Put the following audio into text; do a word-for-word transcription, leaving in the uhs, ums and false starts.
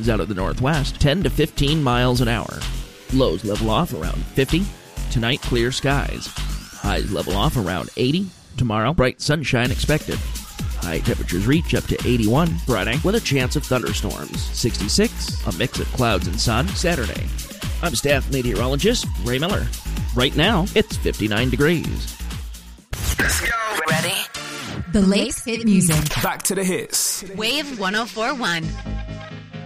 winds out of the northwest, ten to fifteen miles an hour. Lows level off around fifty. Tonight, clear skies. Highs level off around eighty. Tomorrow, bright sunshine expected. High temperatures reach up to eighty-one. Friday, with a chance of thunderstorms. sixty-six, a mix of clouds and sun. Saturday, I'm staff meteorologist Ray Miller. Right now, it's fifty-nine degrees. Let's go. Ready? The Lakes Hit Music. Back to the hits. Wave one oh four point one.